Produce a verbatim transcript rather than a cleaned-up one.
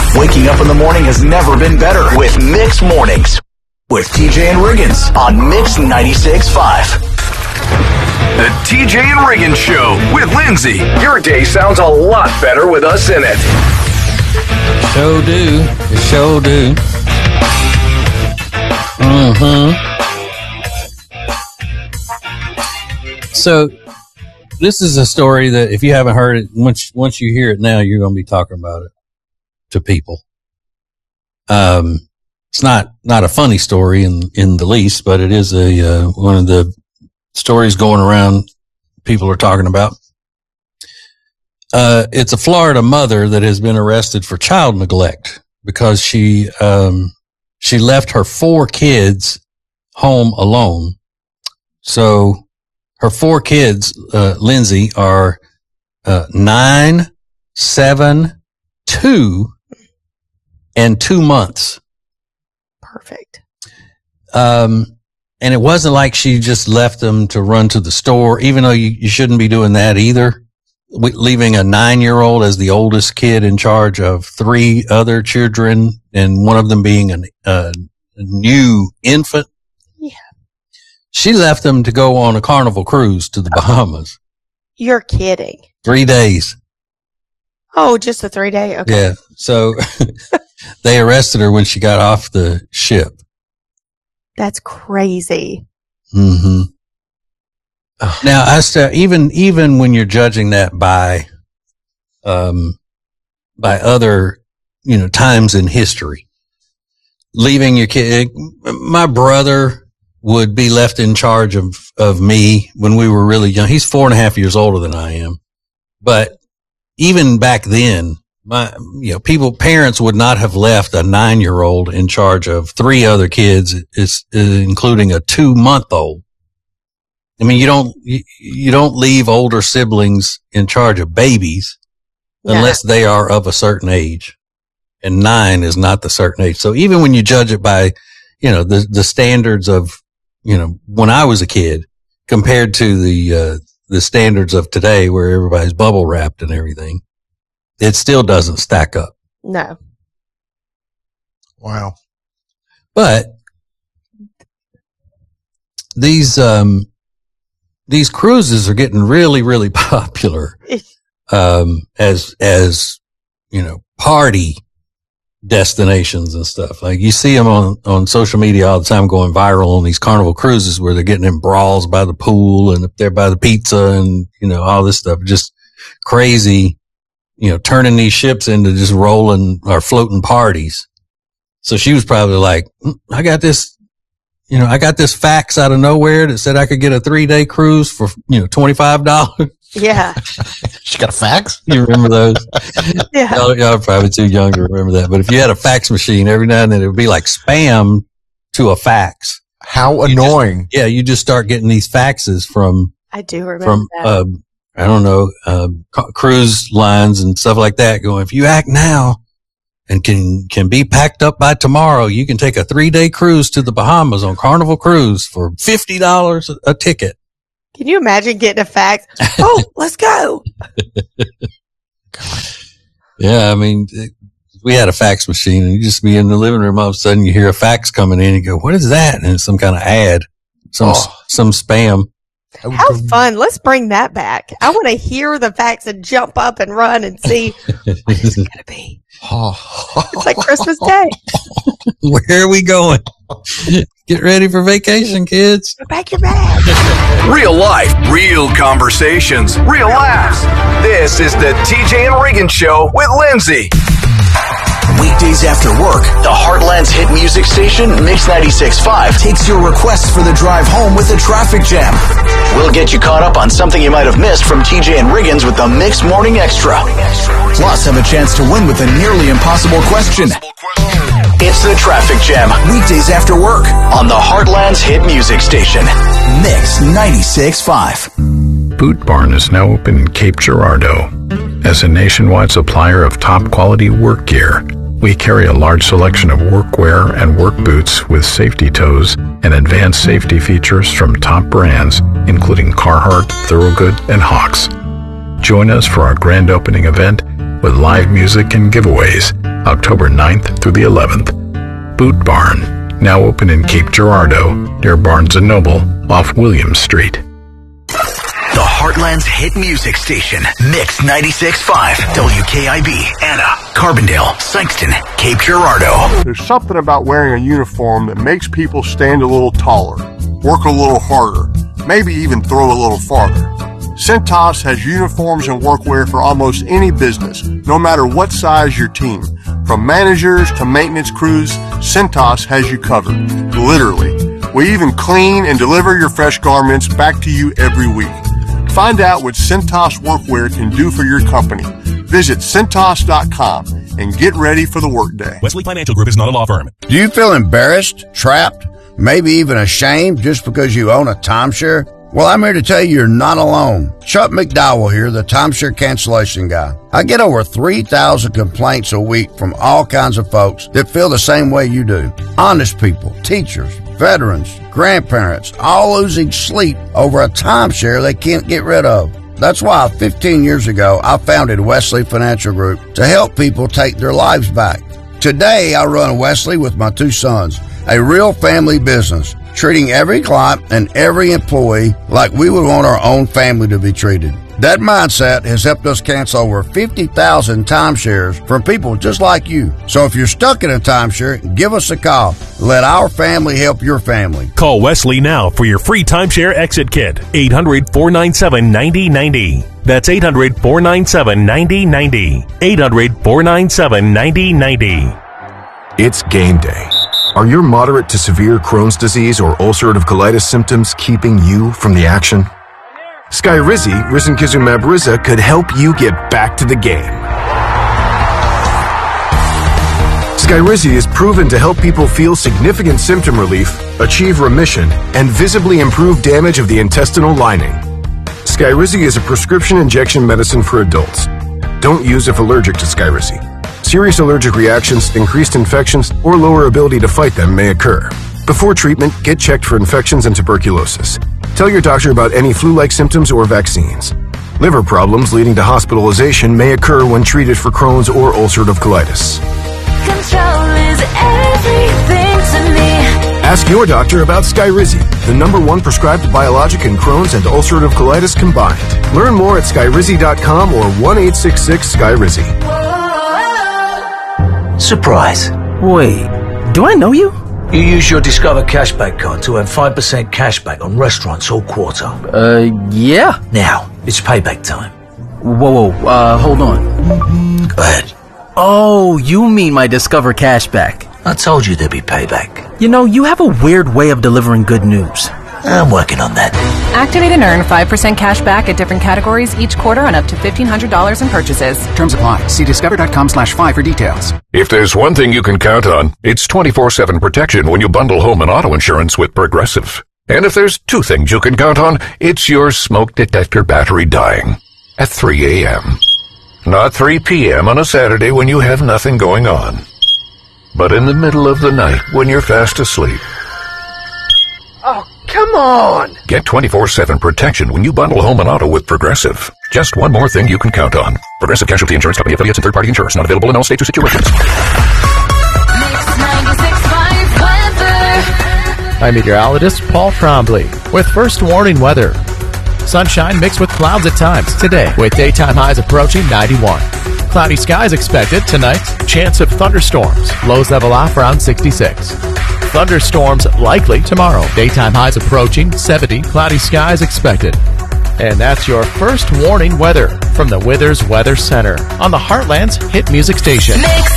Waking up in the morning has never been better with Mix Mornings with T J and Riggins on Mix ninety-six point five. The T J and Riggins Show with Lindsay. Your day sounds a lot better with us in it. Show do. Show do. Mm-hmm. So, this is a story that if you haven't heard it, once once you hear it now, you're going to be talking about it to people. Um, it's not not a funny story in in the least, but it is a uh, one of the stories going around people are talking about. Uh, it's a Florida mother that has been arrested for child neglect because she um, she left her four kids home alone. So her four kids, uh, Lindsay, are uh, nine, seven, two, and two months. Perfect. Um, and it wasn't like she just left them to run to the store, even though you, you shouldn't be doing that either. We, leaving a nine-year-old as the oldest kid in charge of three other children, and one of them being an, uh, a new infant. Yeah. She left them to go on a Carnival cruise to the Bahamas. You're kidding. Three days. Oh, just a three day? Okay. Yeah. So they arrested her when she got off the ship. That's crazy. Mm-hmm. Now, I st- even even when you're judging that by, um, by other, you know, times in history, leaving your kid. My brother would be left in charge of of me when we were really young. He's four and a half years older than I am, but even back then, my you know, people parents would not have left a nine year old in charge of three other kids, is, including a two month old. I mean, you don't, you, you don't leave older siblings in charge of babies Yeah. unless they are of a certain age, and nine is not the certain age. So even when you judge it by, you know, the, the standards of, you know, when I was a kid compared to the, uh, the standards of today where everybody's bubble wrapped and everything, it still doesn't stack up. No. Wow. But these, um, these cruises are getting really, really popular, um, as, as, you know, party destinations and stuff. Like you see them on, on social media all the time going viral on these Carnival cruises where they're getting in brawls by the pool and up there by the pizza and, you know, all this stuff. Just crazy, you know, turning these ships into just rolling or floating parties. So she was probably like, I got this, you know, I got this fax out of nowhere that said I could get a three day cruise for, you know, twenty-five dollars. Yeah. She got a fax? You remember those? Yeah. Y'all, y'all are probably too young to remember that. But if you had a fax machine, every now and then it would be like spam to a fax. How annoying. Just, yeah, you just start getting these faxes from, I do remember from, that. uh, I don't know, uh, cruise lines and stuff like that going, if you act now and can, can be packed up by tomorrow, you can take a three day cruise to the Bahamas on Carnival Cruise for fifty dollars a ticket. Can you imagine getting a fax? Oh, let's go. Yeah, I mean, it, we had a fax machine and you just be in the living room, all of a sudden you hear a fax coming in and you go, what is that? And it's some kind of ad, some, Oh. some spam. How fun. Let's bring that back. I want to hear the fax and jump up and run and see what is it going to be. Oh. It's like Christmas Day. Where are we going? Get ready for vacation, kids. Pack your bag. Real life, real conversations, real laughs. This is the T J and Riggins Show with Lindsay. Weekdays after work, the Heartland's hit music station, Mix ninety-six point five, takes your requests for the drive home with a traffic jam. We'll get you caught up on something you might have missed from T J and Riggins with the Mix Morning Extra. Plus, have a chance to win with a nearly impossible question. It's the Traffic Jam, weekdays after work, on the Heartland's hit music station, Mix ninety-six point five. Boot Barn is now open in Cape Girardeau. As a nationwide supplier of top-quality work gear, we carry a large selection of workwear and work boots with safety toes and advanced safety features from top brands, including Carhartt, Thorogood, and Hawks. Join us for our grand opening event with live music and giveaways October ninth through the eleventh. Boot Barn, now open in Cape Girardeau near Barnes and Noble off Williams Street. The Heartland's hit music station, Mix ninety-six point five, W K I B, Anna, Carbondale, Sykeston, Cape Girardeau. There's something about wearing a uniform that makes people stand a little taller, work a little harder, maybe even throw a little farther. Cintas has uniforms and workwear for almost any business, no matter what size your team. From managers to maintenance crews, Cintas has you covered, literally. We even clean and deliver your fresh garments back to you every week. Find out what Cintas Workwear can do for your company. Visit Cintas dot com and get ready for the workday. Wesley Financial Group is not a law firm. Do you feel embarrassed, trapped, maybe even ashamed just because you own a timeshare? Well, I'm here to tell you you're not alone. Chuck McDowell here, the timeshare cancellation guy. I get over three thousand complaints a week from all kinds of folks that feel the same way you do. Honest people, teachers, veterans, grandparents, all losing sleep over a timeshare they can't get rid of. That's why fifteen years ago, I founded Wesley Financial Group to help people take their lives back. Today, I run Wesley with my two sons, a real family business, treating every client and every employee like we would want our own family to be treated. That mindset has helped us cancel over fifty thousand timeshares from people just like you. So if you're stuck in a timeshare, give us a call. Let our family help your family. Call Wesley now for your free timeshare exit kit. eight hundred, four nine seven, nine zero nine zero. That's eight hundred, four nine seven, nine zero nine zero. eight hundred, four nine seven, nine zero nine zero. It's game day. Are your moderate to severe Crohn's disease or ulcerative colitis symptoms keeping you from the action? Skyrizi, risankizumab Riza, could help you get back to the game. Skyrizi is proven to help people feel significant symptom relief, achieve remission, and visibly improve damage of the intestinal lining. Skyrizi is a prescription injection medicine for adults. Don't use if allergic to Skyrizi. Serious allergic reactions, increased infections, or lower ability to fight them may occur. Before treatment, get checked for infections and tuberculosis. Tell your doctor about any flu-like symptoms or vaccines. Liver problems leading to hospitalization may occur when treated for Crohn's or ulcerative colitis. Control is everything to me. Ask your doctor about Skyrizi, the number one prescribed biologic in Crohn's and ulcerative colitis combined. Learn more at skyrizi dot com or one eight six six Skyrizi. Surprise. Wait, do I know you? You use your Discover Cashback card to earn five percent cashback on restaurants all quarter. Uh, yeah. Now, it's payback time. Whoa, whoa, uh, hold on. Go ahead. Oh, you mean my Discover Cashback. I told you there'd be payback. You know, you have a weird way of delivering good news. I'm working on that. Activate and earn five percent cash back at different categories each quarter on up to fifteen hundred dollars in purchases. Terms apply. See discover dot com slash five for details. If there's one thing you can count on, it's twenty-four seven protection when you bundle home and auto insurance with Progressive. And if there's two things you can count on, it's your smoke detector battery dying at three a.m. Not three p.m. on a Saturday when you have nothing going on, but in the middle of the night when you're fast asleep. Oh, come on! Get twenty-four seven protection when you bundle home and auto with Progressive. Just one more thing you can count on. Progressive Casualty Insurance Company, affiliates, and third-party insurers. Not available in all states or situations. I'm meteorologist Paul Trombley with first warning weather. Sunshine mixed with clouds at times today, with daytime highs approaching ninety-one. Cloudy skies expected tonight. Chance of thunderstorms. Lows level off around sixty-six. Thunderstorms likely tomorrow. Daytime highs approaching seventy. Cloudy skies expected. And that's your first warning weather from the Withers Weather Center on the Heartland's hit music station. Mix